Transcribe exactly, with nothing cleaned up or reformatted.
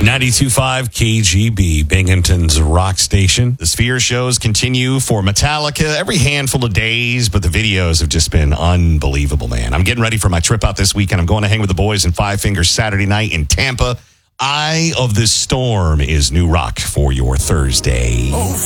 ninety-two point five K G B, Binghamton's rock station. The Sphere shows continue for Metallica every handful of days, but the videos have just been unbelievable, man. I'm getting ready for my trip out this weekend. I'm going to hang with the boys in Five Fingers Saturday night in Tampa. Eye of the Storm is new rock for your Thursday. Oh,